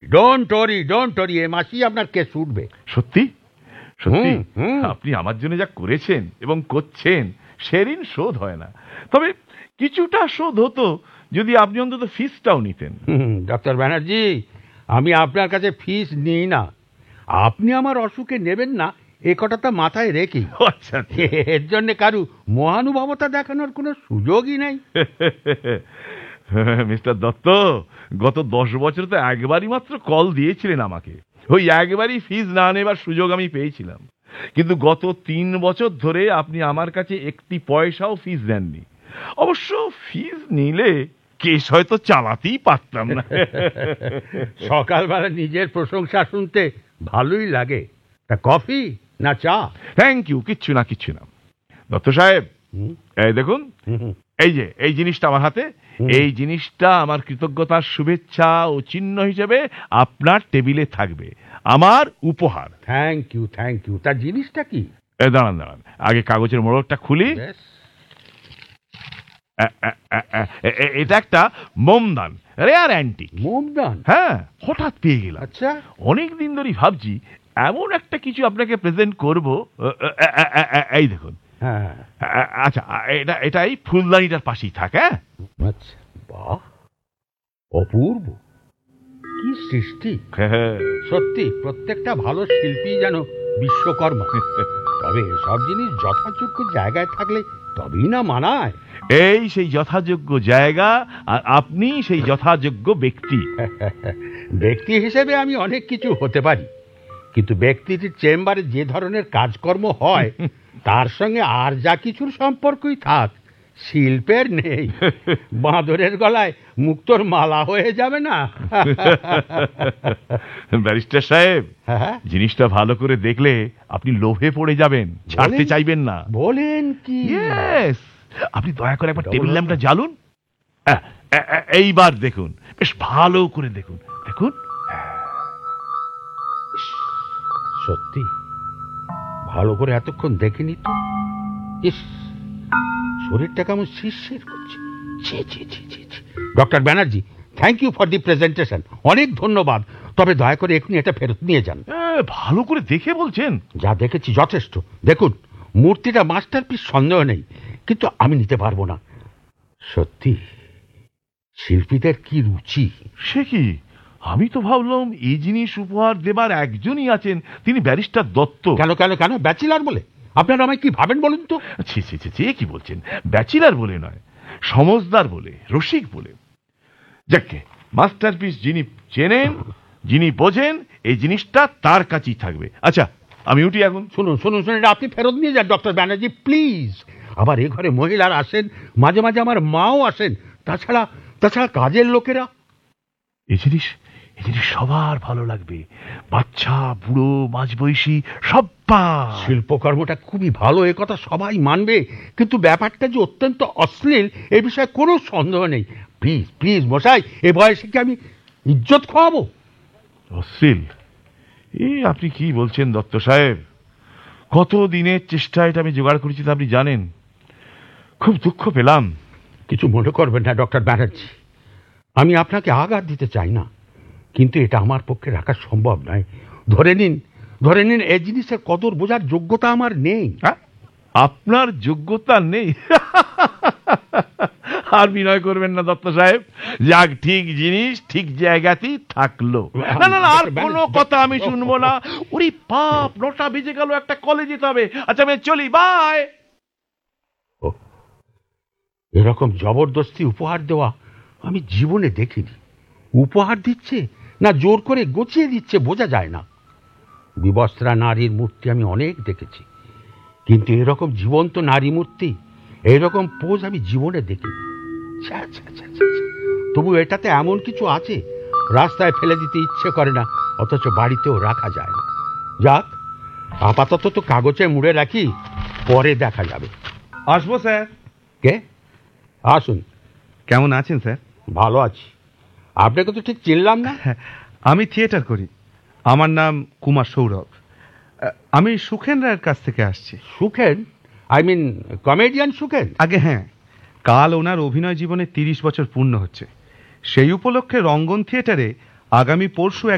Don't worry, এ মাসেই আপনার case উঠবে। সত্যি সত্যি আপনি আমার জন্য যা করেছেন এবং করছেন সে ঋণ শোধ হয় না। তবে কিছুটা শোধ হতো যদি আপনি অন্তত ফিসটাও নিতেন। ডক্টর ব্যানার্জি, আমি আপনার কাছে ফিস নিই না। আপনি আমার অসুখে নেবেন না এ কথাটা মাথায় রেখে, আচ্ছা এর জন্য কারু মহানুভবতা দেখানোর কোনো সুযোগই নেই। মিস্টার দত্ত, গত 10 বছর তো একবারই মাত্র কল দিয়েছিলেন আমাকে। ওই একবারই ফিস না নেবার সুযোগ আমি পেয়েছিলাম, কিন্তু গত 3 বছর ধরে আপনি আমার কাছে একটি পয়সাও ফিস দেননি। অবশ্য ফিস নিলে কেস হয়তো চালাতেই পারতাম না। সকালবেলা নিজের প্রশংসা শুনতে ভালোই লাগে। তা কফি না চা? থ্যাংক ইউ, কিচ্ছু না কিচ্ছু না। দত্ত সাহেব, এই দেখুন, এই যে এই জিনিসটা আমার হাতে, এই জিনিসটা আমার কৃতজ্ঞতার শুভেচ্ছা ও চিহ্ন হিসেবে আপনার টেবিলে থাকবে, আমার উপহার। Thank you. তার জিনিসটা কি? দাঁড়ান আগে কাগজের মোড়কটা খুলি। এটা একটা মোমদান, রেয়ার অ্যান্টিক। মোমদান? হ্যাঁ, হঠাৎ পেয়ে গেলাম। আচ্ছা। অনেকদিন ধরেই ভাবছি এমন একটা কিছু আপনাকে প্রেজেন্ট করব। এই দেখুন। হ্যাঁ। আচ্ছা, এটা এই ফুলদানিটার পাশেই থাকে। আচ্ছা, বাহ, অপূর্ব, কি সৃষ্টি! সত্যি প্রত্যেকটা ভালো শিল্পী যেন বিশ্বকর্মা। তবে সব জিনিস যথাযোগ্য জায়গায় থাকলে তবেই না মানায়। এই সেই যথাযোগ্য জায়গা, আর আপনি সেই যথাযোগ্য ব্যক্তি। ব্যক্তি হিসেবে আমি অনেক কিছু হতে পারি, কিন্তু ব্যক্তিটির চেম্বারে যে ধরনের কাজকর্ম হয় তার সঙ্গে আর যা কিছুর সম্পর্কই থাক, শিল্পের নেই। বাঁদরের গলায় মুক্তোর মালা হয়ে যাবে না। ব্যারিস্টার সাহেব, জিনিসটা ভালো করে দেখলে আপনি লোভে পড়ে যাবেন, ছাড়তে চাইবেন না। বলেন কি? আপনি দয়া করে একবার টেবিল ল্যাম্পটা জ্বালুন। এইবার দেখুন, বেশ ভালো করে দেখুন। সত্যি ভালো করে এতক্ষণ দেখিনি তো। ইস, শরীরটা কেমন শিরশির করছে। Doctor Banerjee, thank you for the presentation. অনেক ধন্যবাদ। তবে দয়া করে এখনই এটা ফেরত নিয়ে যান। ভালো করে দেখে বলছেন? যা দেখেছি যথেষ্ট। দেখুন, মূর্তিটা মাস্টারপিস, সন্দেহ নেই, কিন্তু আমি নিতে পারবো না। সত্যি শিল্পীদের কি রুচি! সে কি, আমি তো ভাবলাম এই জিনিস উপহার দেবার একজনই আছেন, তিনি ব্যারিস্টার দত্ত। কেন ব্যাচেলার বলে? আপনারা আমায় কি ভাবেন বলুন তো? কি বলছেন? ব্যাচেলার বলে নয়, সমজদার বলে, রসিক বলে। যাকে মাস্টারপিস যিনি চেনেন, যিনি বোঝেন, এই জিনিসটা তার কাছেই থাকবে। আচ্ছা, আমি উঠি এখন। শুনুন, এটা আপনি ফেরত নিয়ে যান ডক্টর ব্যানার্জি, প্লিজ। আবার এ ঘরে মহিলারা আসেন, মাঝে মাঝে আমার মাও আসেন, তাছাড়া কাজের লোকেরা। এই জিনিস সবার ভালো লাগবে, বাচ্চা, বুড়ো, মাঝবয়সী, সব্বার। শিল্পকর্মটা খুবই ভালো, এ কথা সবাই মানবে, কিন্তু ব্যাপারটা যে অত্যন্ত অশ্লীল এ বিষয়ে কোনো সন্দেহ নেই। প্লিজ মশাই, এ বয়সে কি আমি ইজ্জত খোয়াবো? অশ্লীল? আপনি কি বলছেন দত্ত সাহেব? কত দিনের চেষ্টা এটা আমি জোগাড় করেছি তা আপনি জানেন। খুব দুঃখ পেলাম। কিছু মনে করবেন না ডক্টর ব্যানার্জি, আমি আপনাকে আঘাত দিতে চাই না, কিন্তু এটা আমার পক্ষে রাখা সম্ভব নয়। ধরে নিন এই জিনিসের কদর বোঝার যোগ্যতা আমার নেই। আপনার যোগ্যতা নেই? আর বিনয় করবেন না দত্ত সাহেব। যাক, ঠিক জিনিস ঠিক জায়গাতেই থাকলো। না, আর কোনো কথা আমি শুনবো না। ওরে পাপ, 9টা বেজে গেল, একটা কলে যেতে হবে। আচ্ছা, আমি চলি, বাই। এরকম জবরদস্তি উপহার দেওয়া আমি জীবনে দেখিনি। উপহার দিচ্ছে না জোর করে গচিয়ে দিচ্ছে বোঝা যায় না। বিবস্ত্রা নারীর মূর্তি আমি অনেক দেখেছি, কিন্তু এরকম জীবন্ত নারী মূর্তি, এইরকম পোজ আমি জীবনে দেখিনি। তবু এটাতে এমন কিছু আছে, রাস্তায় ফেলে দিতে ইচ্ছে করে না, অথচ বাড়িতেও রাখা যায় না। যাক, আপাতত তো কাগজে মুড়ে রাখি, পরে দেখা যাবে। আসবো স্যার। কে? আসুন। কেমন আছেন স্যার? ভালো আছি। আপনাকে তো ঠিক চিনলাম না। আমি থিয়েটার করি, আমার নাম কুমার সৌরভ। আমি সুখেন রায়ের কাছ থেকে আসছি। Sukhen? I mean comedian Sukhen? আগে হ্যাঁ, কাল ওনার অভিনয় জীবনে 30 বছর পূর্ণ হচ্ছে। সেই উপলক্ষে রঙ্গন থিয়েটারে আগামী পরশু